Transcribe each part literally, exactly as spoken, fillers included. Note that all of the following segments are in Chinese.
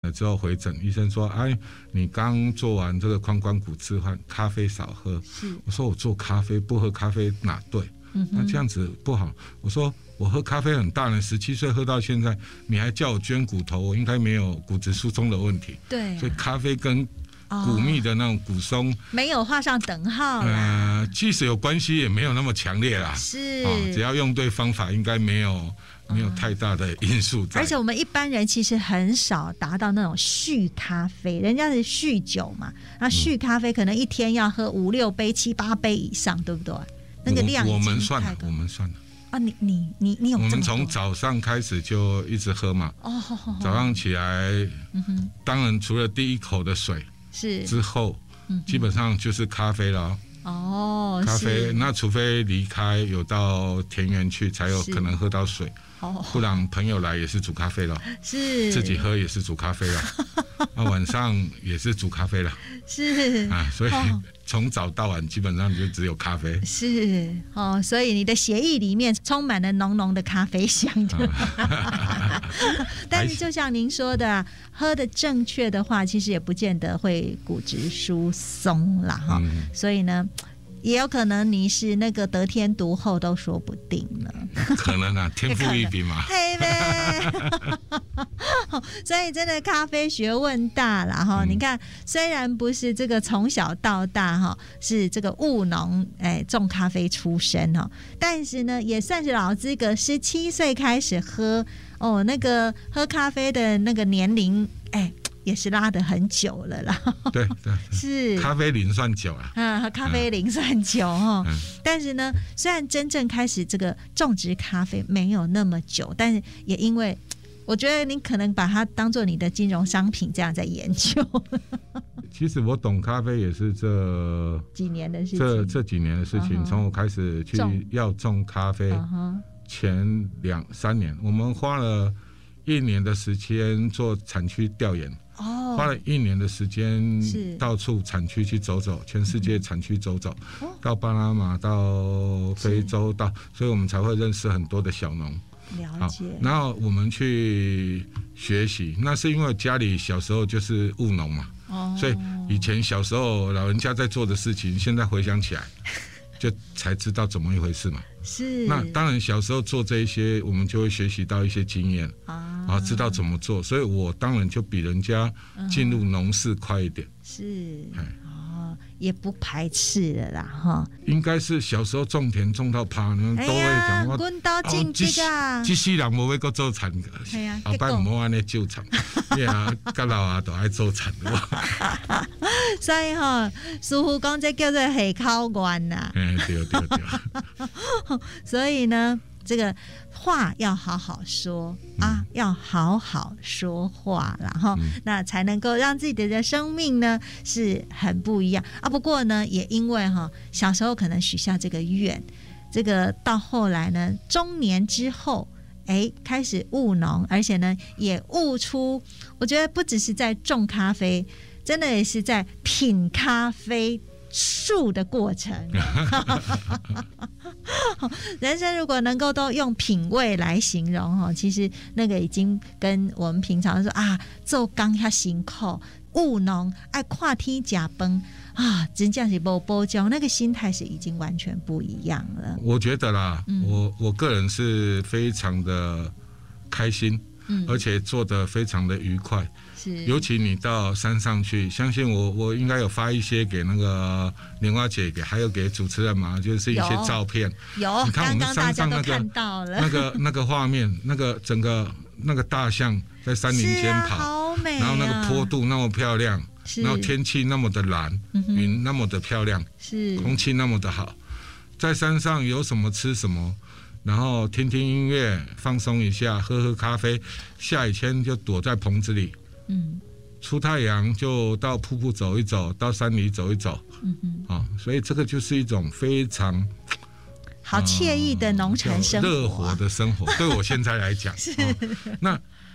之后回诊，医生说：“哎，你刚做完这个髋关骨置换，咖啡少喝。”我说：“我做咖啡不喝咖啡哪对？嗯、那这样子不好。”我说：“我喝咖啡很大呢，十七岁喝到现在，你还叫我捐骨头，我应该没有骨质疏松的问题。”对、啊，所以咖啡跟骨密的那种骨松、哦、 没有画上等号啦。 呃，即使有关系，也没有那么强烈啦。是、哦，只要用对方法，应该没有。没有太大的因素在， 而且我们一般人其实很少达到那种酗咖啡，人家是酗酒嘛，那酗咖啡可能一天要喝五六杯、七八杯以上，对不对？那个量已经太高。 我们算了，我们算了。 啊，你你你你有这么多？ 我们从早上开始就一直喝嘛。哦，好好好早上起来，嗯哼，当然除了第一口的水是之后，嗯、基本上就是咖啡了。哦，咖啡，那除非离开有到田园去，才有可能喝到水。不然朋友来也是煮咖啡了，是自己喝也是煮咖啡了，啊晚上也是煮咖啡了，是啊，所以从早到晚基本上就只有咖啡， 是哦，所以你的血液里面充满了浓浓的咖啡香的。但是就像您说的，喝的正确的话，其实也不见得会骨质疏松啦哈、嗯，所以呢。也有可能你是那个得天独厚都说不定了， 可能啊，天赋异禀嘛， 嘿呗。所以真的咖啡学问大啦哈、嗯！你看，虽然不是这个从小到大哈是这个务农哎种咖啡出身哈，但是呢也算是老资格，十七岁开始喝哦，那个喝咖啡的那个年龄哎。也是拉得很久了啦， 对对，是咖啡龄算久了， 嗯，咖啡龄算久哈、嗯。但是呢，虽然真正开始这个种植咖啡没有那么久，但是也因为我觉得你可能把它当做你的金融商品这样在研究。 其实我懂咖啡也是这几年的事情， 这这几年的事情，从、uh-huh. 我开始去要种咖啡、uh-huh. 前两三年，我们花了一年的时间做产区调研。Oh, 花了一年的时间到处产区去走走，全世界产区走走、嗯、到巴拿马到非洲到，所以我们才会认识很多的小农。了解。然后我们去学习，那是因为家里小时候就是务农嘛、oh. 所以以前小时候老人家在做的事情，现在回想起来就才知道怎么一回事嘛。是。那当然小时候做这一些，我们就会学习到一些经验啊，然后知道怎么做，所以我当然就比人家进入农事快一点。嗯、是。哦，也不排斥了啦哈。应该是小时候种田种到怕，你们都会讲我。滚到进这个。这世人无要搁做田个，后摆唔好安尼纠缠。对啊，甲老啊都爱做田。所以哈、哦，师傅讲这叫做下口愿呐。嗯，对对对。所以呢，这个话要好好说、嗯、啊，要好好说话，然后、嗯、那才能够让自己的生命呢是很不一样啊。不过呢，也因为哈小时候可能许下这个愿，这个到后来呢，中年之后。哎，开始务农，而且呢，也悟出，我觉得不只是在种咖啡，真的也是在品咖啡树的过程。人生如果能够都用品味来形容，其实那个已经跟我们平常说啊，做工较辛苦，务农爱看天吃饭啊，真正是没保障，那个心态是已经完全不一样了。我觉得啦，嗯、我我个人是非常的开心，嗯、而且做得非常的愉快。是，尤其你到山上去，相信我，我应该有发一些给那个莲花姐给，还有给主持人嘛，就是一些照片。有，你看我们山上那个那个那个画面，那个整个那个大象在山林间跑，好美啊，然后那个坡度那么漂亮。然后天气那么的蓝，云、嗯、那么的漂亮，是空气那么的好，在山上有什么吃什么，然后听听音乐，放松一下，喝喝咖啡，下雨天就躲在棚子里，嗯，出太阳就到瀑布走一走，到山里走一走，嗯嗯，啊，所以这个就是一种非常好惬意的农产生活、啊，热活的生活。对我现在来讲，是、哦、那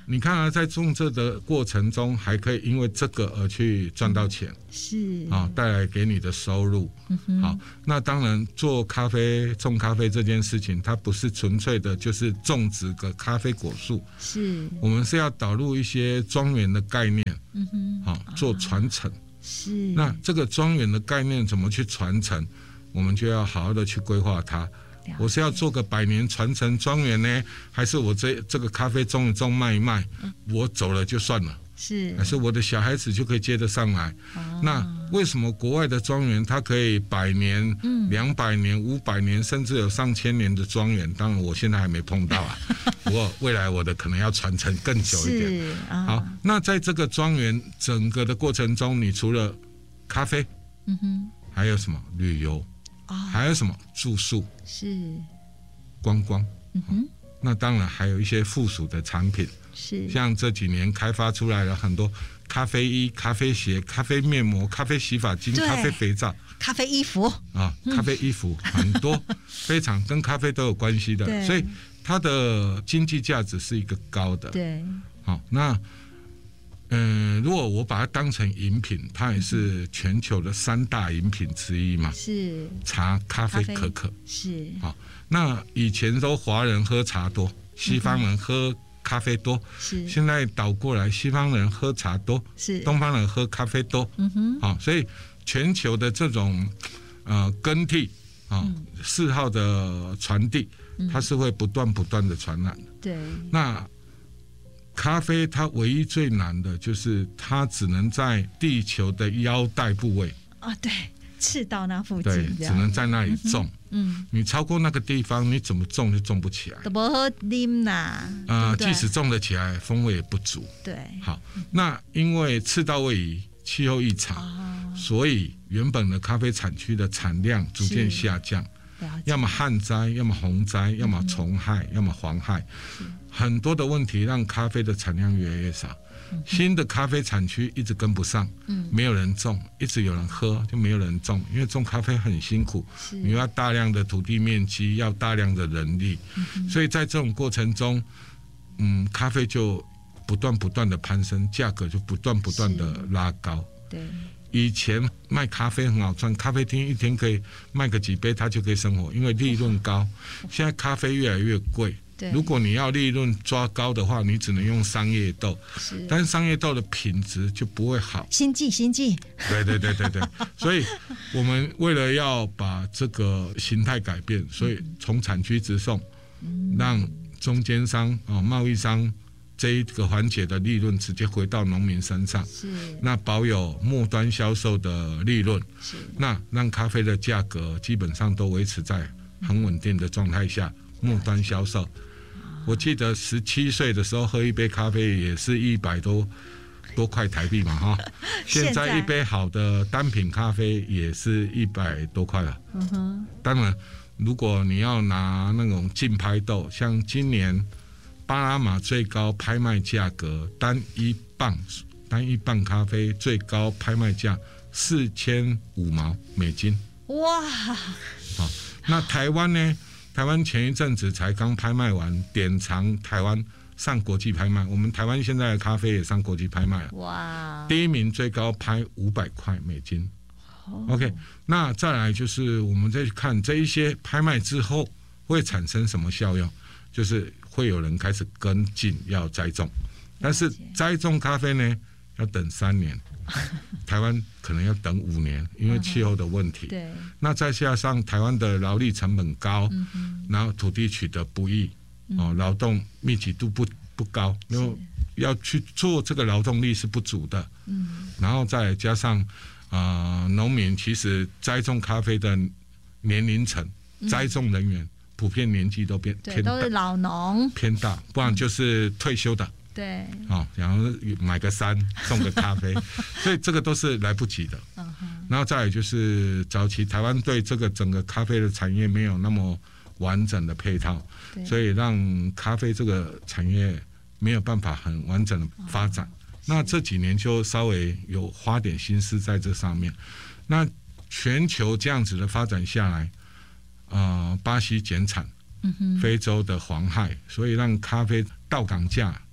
你看啊，在种这的过程中，还可以因为这个而去赚到钱， 是啊，带来给你的收入。嗯、好，那当然做咖啡、种咖啡这件事情，它不是纯粹的就是种植个咖啡果树， 是我们是要导入一些庄园的概念，嗯哼，好做传承。啊、 是， 那这个庄园的概念怎么去传承，我们就要好好的去规划它。我是要做个百年传承庄园呢，还是我这这个咖啡种一种卖一卖，嗯、我走了就算了？是，还是我的小孩子就可以接得上来？哦、那为什么国外的庄园它可以百年、两百、嗯、年、五百年，甚至有上千年的庄园？当然我现在还没碰到啊，不过未来我的可能要传承更久一点。哦、好，那在这个庄园整个的过程中，你除了咖啡，嗯哼，还有什么旅游？哦、还有什么住宿是观光、嗯哼，那当然还有一些附属的产品，是像这几年开发出来了很多咖啡衣、咖啡鞋、咖啡面膜、咖啡洗发精、咖啡肥皂、 咖啡衣服啊，咖啡衣服、嗯、很多非常跟咖啡都有关系的，所以它的经济价值是一个高的。对，好，那嗯，如果我把它当成饮品，它也是全球的三大饮品之一嘛。是茶、咖啡、可可。是好，那以前都华人喝茶多，西方人喝咖啡多。是、嗯、现在倒过来，西方人喝茶多，是东方人喝咖啡多。嗯哼，好，所以全球的这种呃更替啊嗜好的传递，它是会不断不断的传染的。对，那。咖啡它唯一最难的就是它只能在地球的腰带部位啊，对，赤道那附近， 对，只能在那里种。嗯，嗯你超过那个地方，你怎么种就种不起来， 都不好啉啦。 啊，即使种得起来，风味也不足。对，好，那因为赤道位移，气候异常，哦、所以原本的咖啡产区的产量逐渐下降。要么旱灾，要么洪灾，要么虫害，嗯、要么蝗害，很多的问题让咖啡的产量越来越少。嗯、新的咖啡产区一直跟不上，嗯、没有人种，一直有人喝，就没有人种，因为种咖啡很辛苦，你要大量的土地面积，要大量的人力，嗯、所以在这种过程中，嗯，咖啡就不断不断的攀升，价格就不断不断的拉高。对。以前卖咖啡很好赚，咖啡厅一天可以卖个几杯，他就可以生活，因为利润高。现在咖啡越来越贵，如果你要利润抓高的话，你只能用商业豆，但是商业豆的品质就不会好。 心悸，心悸。 对对对对对，所以我们为了要把这个形态改变，所以从产区直送，让中间商啊、贸易商。这一个环节的利润直接回到农民身上，是那保有末端销售的利润，是那让咖啡的价格基本上都维持在很稳定的状态下，末端销售。啊、我记得十七岁的时候喝一杯咖啡也是一百多多块台币嘛，哈，现在一杯好的单品咖啡也是一百多块了。嗯哼，当然，如果你要拿那种竞拍豆，像今年。巴拿马最高拍卖价格单一磅单一磅咖啡最高拍卖价四千五毛美金。哇！好，那台湾呢？台湾前一阵子才刚拍卖完，典藏台湾上国际拍卖，我们台湾现在的咖啡也上国际拍卖了。哇！第一名最高拍五百块美金。Oh. OK， 那再来就是我们再去看这一些拍卖之后会产生什么效用，就是会有人开始跟进要栽种，但是栽种咖啡呢要等三年，台湾可能要等五年，因为气候的问题。对，那再加上台湾的劳力成本高，嗯、然后土地取得不易，哦，劳动密集度不不高，因为要去做这个劳动力是不足的。嗯，然后再加上。呃，农民其实栽种咖啡的年龄层，嗯、栽种人员普遍年纪都偏偏大， 都是老农偏大，不然就是退休的。对，哦，然后买个山种个咖啡，所以这个都是来不及的。嗯、然后再来就是早期台湾对这个整个咖啡的产业没有那么完整的配套，所以让咖啡这个产业没有办法很完整的发展。哦，那这几年就稍微有花点心思在这上面。那全球这样子的发展下来，呃，巴西减产，嗯、非洲的蝗害，所以让咖啡到港价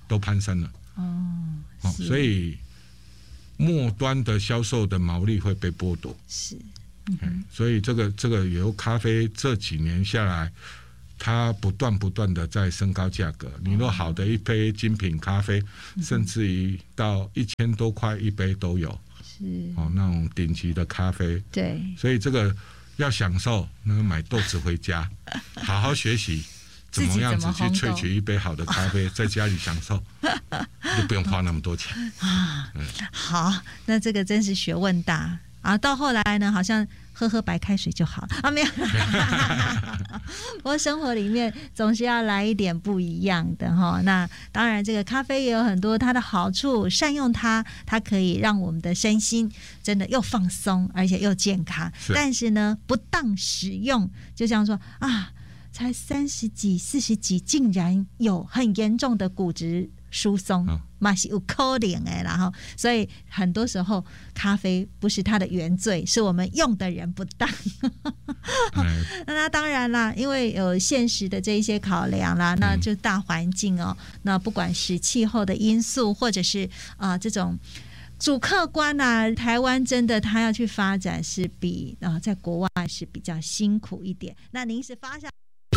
都攀升了。哦，哦所以末端的销售的毛利会被剥夺。 是， 嗯，所以这个这个由咖啡这几年下来，它不断不断的在升高价格。你若好的一杯精品咖啡，嗯、甚至于到一千多块一杯都有。是哦，那种顶级的咖啡。 对， 所以这个要享受，那个买豆子回家，好好学习。怎么样子去萃取一杯好的咖啡，在家里享受，就不用花那么多钱啊、嗯。好，那这个真是学问大啊！到后来呢，好像喝喝白开水就好啊，没有。不过生活里面总是要来一点不一样的哈。那当然，这个咖啡也有很多它的好处，善用它，它可以让我们的身心真的又放松，而且又健康。是但是呢，不当使用，就像说啊。才三十几、四十几，竟然有很严重的骨质疏松，嘛是有可能的啦。然后，所以很多时候咖啡不是它的原罪，是我们用的人不当。那当然啦，因为有现实的这一些考量啦，那就大环境哦，那不管是气候的因素，或者是啊、呃、这种。主客观啊，台湾真的他要去发展是比啊、呃、在国外是比较辛苦一点。那您是发下。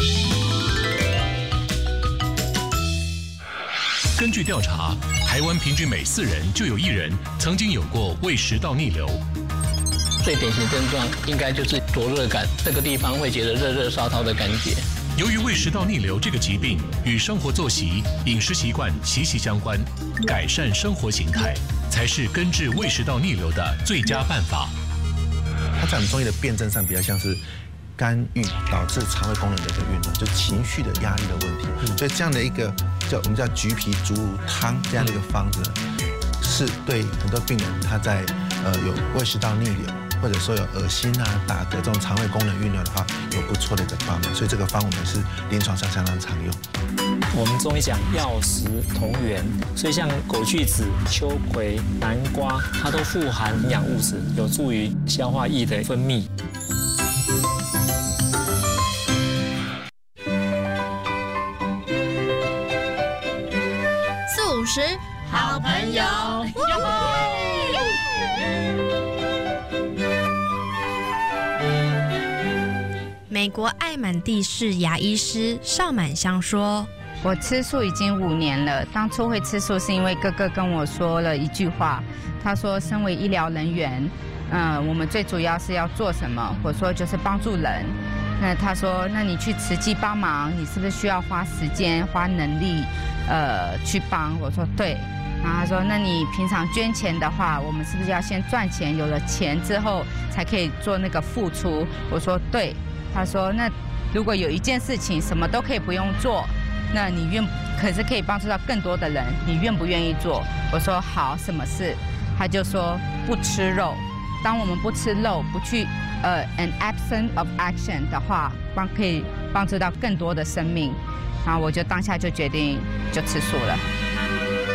根据调查，台湾平均每四人就有一人曾经有过胃食道逆流。 最典型的症状应该就是灼热感，这个地方会觉得热热烧烧的感觉。 由于胃食道逆流这个疾病与生活作息、饮食习惯息息相关，改善生活形态才是根治胃食道逆流的最佳办法。 它在我们中医的辩证上比较像是干预导致肠胃功能的一个运动，就情绪的压力的问题。嗯、所以这样的一个叫我们叫橘皮竹乳汤这样的一个方子，是对很多病人他在呃有胃食道逆流，或者说有恶心啊、打嗝这种肠胃功能运流的话，有不错的一个帮忙。所以这个方我们是临床上相当常用。 我们中医讲药食同源，所以像枸杞子、秋葵、南瓜，它都富含营养物质，有助于消化液的分泌。 素食好朋友。美国爱满地市牙医师邵满香说：“ 我吃素已经五年了。当初会吃素是因为哥哥跟我说了一句话，他说：‘身为医疗人员，嗯、呃，我们最主要是要做什么？’我说就是帮助人。那他说：‘那你去慈济帮忙，你是不是需要花时间、花能力，呃，去帮？’我说对。然后他说：‘那你平常捐钱的话，我们是不是要先赚钱？有了钱之后才可以做那个付出？’我说对。他说：‘那如果有一件事情什么都可以不用做，那你愿可是可以帮助到更多的人，你愿不愿意做？’我说好，什么事？他就说不吃肉。当我们不吃肉，不去呃 an absence of action 的话，帮可以帮助到更多的生命。然后我就当下就决定就吃素了。